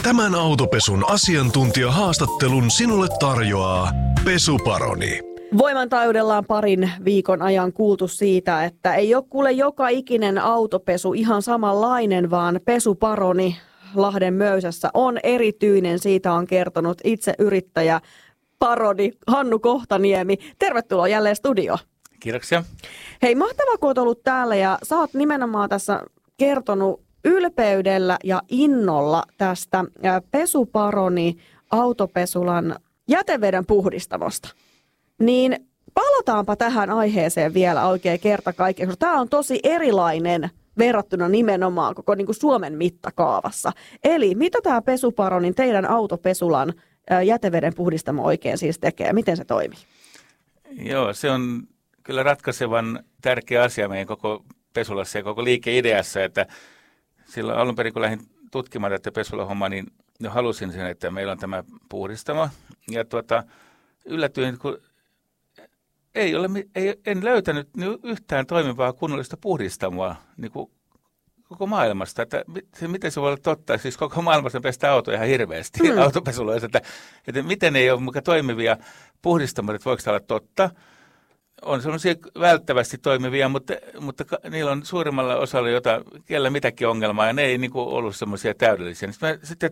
Tämän autopesun asiantuntijahaastattelun sinulle tarjoaa Pesuparoni. Voimantaajuudellaan parin viikon ajan kuultu siitä, että ei ole kuule joka ikinen autopesu ihan samanlainen, vaan Pesuparoni Lahden Möysässä on erityinen. Siitä on kertonut itse yrittäjä parodi Hannu Kohtaniemi. Tervetuloa jälleen studioon. Kiitoksia. Hei, mahtavaa kun olet ollut täällä ja sä oot nimenomaan tässä kertonut ylpeydellä ja innolla tästä Pesuparoni autopesulan jäteveden puhdistamosta. Niin palataanpa tähän aiheeseen vielä oikein kerta kaikkiaan. Tämä on tosi erilainen verrattuna nimenomaan koko niin kuin Suomen mittakaavassa. Eli mitä tämä Pesuparonin teidän autopesulan jäteveden puhdistamo oikein siis tekee? Miten se toimii? Joo, se on kyllä ratkaisevan tärkeä asia meidän koko pesulassa ja koko liikeideassa, että silloin alun perin kun lähdin tutkimaan tätä pesulahommaa, niin halusin sen, että meillä on tämä puhdistamo. Ja yllätyin, kun en löytänyt yhtään toimivaa kunnollista puhdistamoa niin kuin koko maailmasta. Että miten se voi olla totta? Siis koko maailmassa pestään autoja ihan hirveästi autopesuloissa. Että miten ei ole muka toimivia puhdistamoja, että voiko tämä olla totta? On sellaisia välttävästi toimivia, mutta niillä on suurimmalla osalla kellä mitäkin ongelmaa, ja ne ei niin kuin ollut semmoisia täydellisiä. Sitten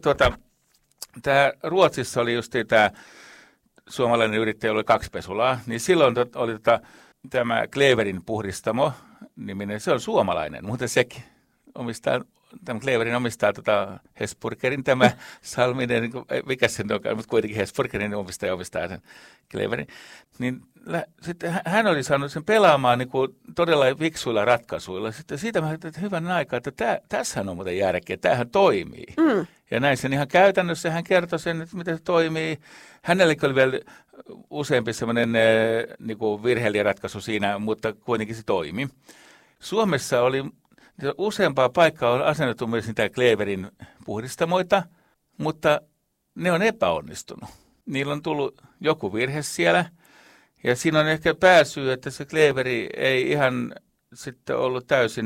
tämä Ruotsissa oli just tämä suomalainen yrittäjä, oli 2 pesulaa, niin silloin oli tämä Kleverin puhdistamo niminen, se on suomalainen, mutta sekin omistaa, tämä Kleverin omistaa Hesburgerin, tämä Salminen, mikä se on, mutta kuitenkin Hesburgerin omistaa sen Kleverin. Niin sitten hän oli saanut sen pelaamaan niin kuin todella fiksuilla ratkaisuilla. Sitten siitä mä ajattelin, että hyvän aikaa, että tässähän on muuten järkeä, tämähän toimii. Ja näin sen ihan käytännössä, hän kertoi sen, että miten se toimii. Hänellekin oli vielä useampi sellainen niin kuin virheellinen ratkaisu siinä, mutta kuitenkin se toimi. Suomessa oli useampaa paikkaa on asennettu myös niitä Kleverin puhdistamoita, mutta ne on epäonnistunut. Niillä on tullut joku virhe siellä, ja siinä on ehkä pääsyy, että se Kleveri ei ihan sitten ollut täysin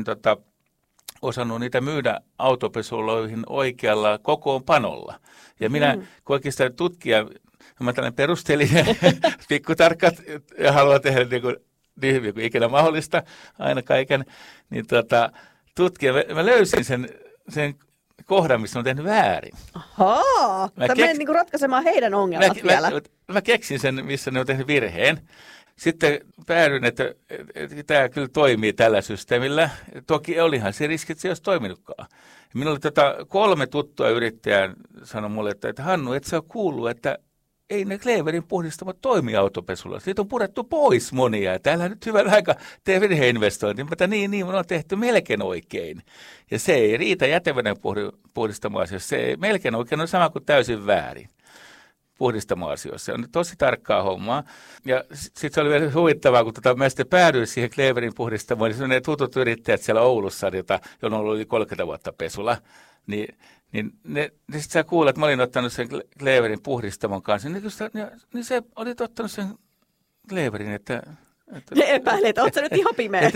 osannut niitä myydä autopesuloihin oikealla kokoonpanolla. Ja minä, kun oikeastaan tutkija, mä tällainen perustelija, pikkutarkkat ja haluan tehdä niin kuin ikinä mahdollista, aina kaiken, niin tutkija, mä löysin sen kohdan, missä on tehnyt väärin. Ahaa, tämä meni niin kuin ratkaisemaan heidän ongelmat vielä. Mä keksin sen, missä ne on tehnyt virheen. Sitten päädyin, että tämä kyllä toimii tällä systeemillä. Toki olihan se riski, että se ei olisi toiminutkaan. Minulla oli 3 tuttua yrittäjää sanoi mulle, että Hannu, et sä ole kuullut, että ei ne Kleverin puhdistamot toimi autopesulassa. Niitä on purettu pois monia. Ja täällä nyt hyvän aika tee virheinvestointi, mutta niin, on tehty melkein oikein. Ja se ei riitä jäteveden puhdistamoasioissa. Se ei melkein oikein on sama kuin täysin väärin puhdistamoasioissa. Se on tosi tarkkaa hommaa. Ja sitten se oli vielä huvittavaa, kun mä sitten päädyin siihen Kleverin puhdistamoon, niin ne tutut yrittäjät siellä Oulussa, joilla on ollut yli 30 vuotta pesula, niin sitten sä kuulet, että mä olin ottanut sen Kleverin puhdistamon kanssa, niin se olit ottanut sen Kleverin, että ne epäilee, että oot sä nyt ihan pimeä.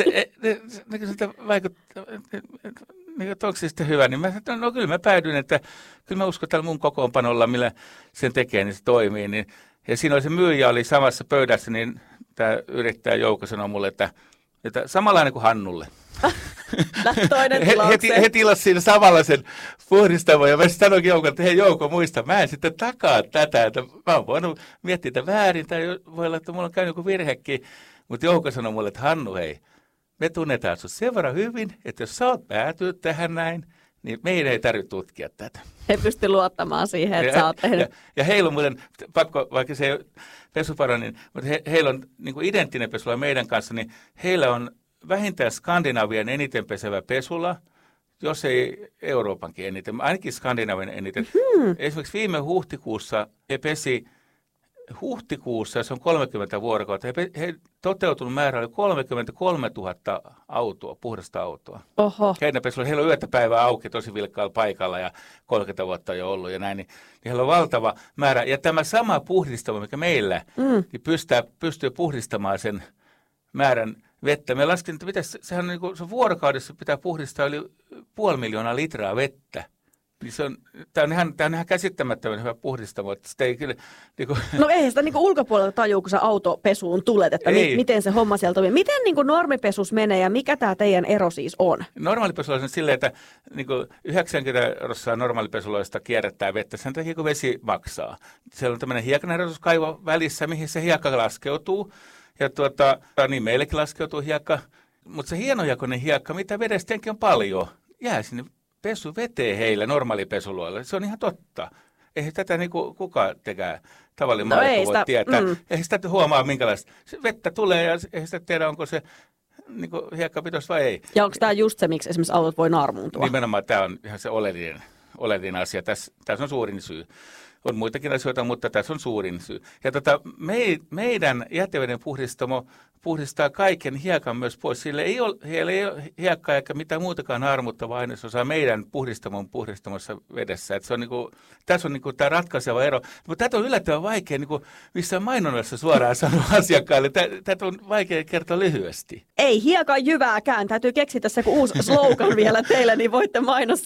Sitä vaikuttaa, että onko se sitten hyvä, niin mä sanoin, että no kyllä mä päädyin, että kyllä mä uskon tällä mun kokoonpanolla, millä sen tekee, niin se toimii. Niin, ja siinä oli se myyjä, oli samassa pöydässä, niin tämä yrittäjä Jouko sanoi mulle, että samanlainen kuin Hannulle. Toinen tilaukseen. He tilasivat siinä samalla sen puhdistamon ja mä sanoinkin Joukolle, että hei Jouko muista, mä en sitten takaa tätä, että mä oon voinut miettiä tätä väärin tai voi olla, että mulla on käynyt joku virhekin, mutta Jouko sanoi mulle, että Hannu hei, me tunnetaan sut sen verran hyvin, että jos sä oot päätynyt tähän näin, niin meidän ei tarvitse tutkia tätä. He pystyvät luottamaan siihen, että sä oot tehnyt. Ja heillä on muuten, pakko, vaikka se ei ole Pesuparoni, mutta heillä on niin kuin identtinen pesula meidän kanssa, niin heillä on vähintään Skandinavian eniten pesevä pesula, jos ei Euroopankin eniten, ainakin Skandinavian eniten. Esimerkiksi viime huhtikuussa he pesi, se on 30 vuorokautta, he toteutunut määrä oli 33 000 autoa, puhdasta autoa. Oho. Heillä on yötä päivää auki tosi vilkkaalla paikalla ja 30 vuotta jo ollut ja näin, niin heillä on valtava määrä. Ja tämä sama puhdistamo, mikä meillä, niin pystyy puhdistamaan sen määrän vettä. Me laskin, että sehän on niin kuin, se vuorokaudessa pitää puhdistaa yli 500 000 litraa vettä. Niin tämä on ihan käsittämättömän hyvä puhdistamo, että sitä ei kyllä... No eihän sitä ulkopuolelta tajuu, kun sä autopesuun tulet, että miten se homma sieltä toimii. Miten normipesus menee ja mikä tämä teidän ero siis on? Normaalipesulla on silleen, että 90% normaalipesuloista kierrättää vettä sen takia, kun vesi maksaa. Siellä on tämmöinen hiekkanerotuskaivo välissä, mihin se hiekka laskeutuu. Ja niin meillekin laskeutuu hiekka. Mutta se hienojakoinen hiekka, mitä vedestäkin on paljon, jää sinne pesuveteen heillä normaalipesuloilla. Se on ihan totta. Eihän tätä kukaan tekee tavallinen maailma voi tietää. Eihän sitä huomaa minkälaista. Se vettä tulee ja eihän sitä tiedä, onko se hiekkapitoista vai ei. Ja onko tämä just se, miksi esimerkiksi autot voi naarmuuntua? Nimenomaan tämä on ihan se oleellinen asia. Tässä on suurin syy. On muitakin asioita, mutta tässä on suurin syy. Ja meidän jäteveden puhdistamo puhdistaa kaiken hiekan myös pois. Siellä ei ole hiekkaa eikä mitään muutakaan harmuttavaa ainesosaa meidän puhdistamassa vedessä. Että se on tässä on tämä ratkaiseva ero. Mutta tätä on yllättävän vaikea missään mainonnassa suoraan sanoa asiakkaille. Tätä on vaikea kertoa lyhyesti. Ei hiekan jyvääkään. Täytyy keksiä tässä joku uusi slogan vielä teille, niin voitte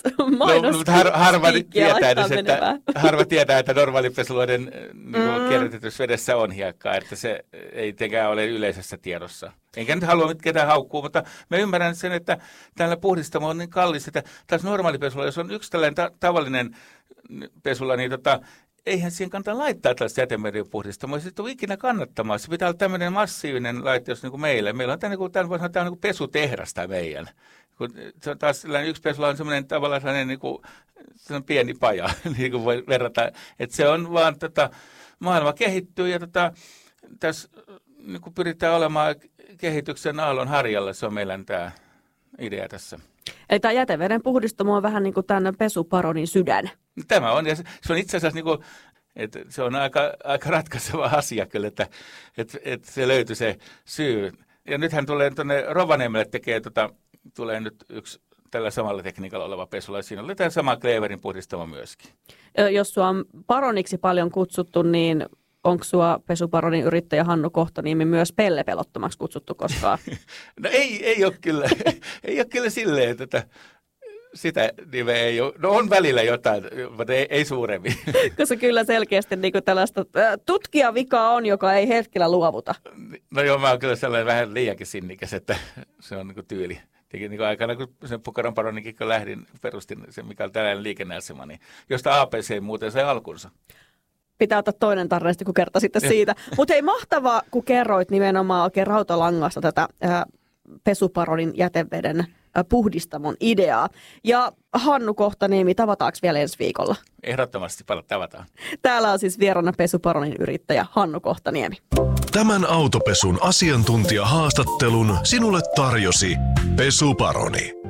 harva tietää, että normaalipesuloiden kierrätetyssä vedessä on hiekkaa, että se ei tekään ole yleisessä tiedossa. Enkä nyt halua ketään haukkua, mutta mä ymmärrän sen, että tällä puhdistamo on niin kallis, että tässä normaalipesulla, jos on yksi tällainen tavallinen pesula, niin eihän siihen kannata laittaa tällaista jäteveden puhdistamoa. Se ei ole ikinä kannattamaan. Se pitää olla tämmöinen massiivinen laite, jos meillä. Meillä on tämä on pesutehdas tämä meidän. Se on taas yksi pesula on semmoinen tavallaan sellainen pieni paja, niin kuin voi verrata. Että se on vaan, maailma kehittyy ja tässä pyritään olemaan kehityksen aallon harjalla. Se on meillä tämä idea tässä. Eli tämä jäteveden puhdistamo on vähän niin kuin tämän pesuparonin sydän. Tämä on, ja se on itse asiassa että se on aika ratkaiseva asia kyllä, että se löytyy se syy. Ja nythän tulee tuonne Rovaniemelle tulee nyt yksi tällä samalla tekniikalla oleva pesula. Siinä oli tämä sama Kleverin puhdistamo myöskin. Jos sua on paroniksi paljon kutsuttu, niin onko sua pesuparonin yrittäjä Hannu Kohtaniemi myös pellepelottomaksi kutsuttu koskaan? No ei ole kyllä. Ei ole kyllä silleen, että sitä nimeä ei ole. No on välillä jotain, mutta ei suuremmin. Koska kyllä selkeästi tällaista tutkijavikaa on, joka ei hetkellä luovuta. No joo, mä oon kyllä sellainen vähän liiankin sinnikäs, että se on tyyli. Aikana, kun sen Pukaron paronikin perustin sen, mikä on tällainen liikenneasema, niin josta APC muuten sai alkunsa. Pitää ottaa toinen tarina, kun kertasitte siitä. Mutta hei, mahtavaa, kun kerroit nimenomaan oikein rautalangasta tätä pesuparonin jäteveden puhdistamon ideaa. Ja Hannu Kohtaniemi, tavataanko vielä ensi viikolla? Ehdottomasti tavataan. Täällä on siis vieraana pesuparonin yrittäjä Hannu Kohtaniemi. Tämän autopesun asiantuntijahaastattelun sinulle tarjosi Pesuparoni.